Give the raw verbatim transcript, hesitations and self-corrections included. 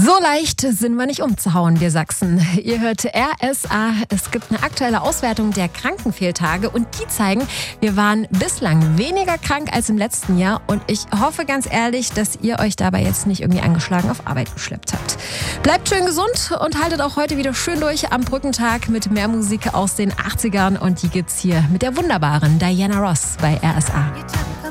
So leicht sind wir nicht umzuhauen, wir Sachsen. Ihr hört R S A. Es gibt eine aktuelle Auswertung der Krankenfehltage und die zeigen, wir waren bislang weniger krank als im letzten Jahr. Und ich hoffe ganz ehrlich, dass ihr euch dabei jetzt nicht irgendwie angeschlagen auf Arbeit geschleppt habt. Bleibt schön gesund und haltet auch heute wieder schön durch am Brückentag mit mehr Musik aus den achtzigern. Und die gibt's hier mit der wunderbaren Diana Ross bei R S A.